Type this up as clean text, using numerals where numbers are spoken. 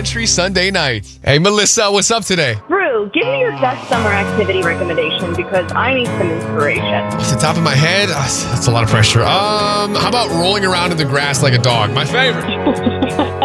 Country Sunday night. Hey, Melissa, what's up today? Drew, give me your best summer activity recommendation because I need some inspiration. Off the top of my head, that's a lot of pressure. How about rolling around in the grass like a dog? My favorite.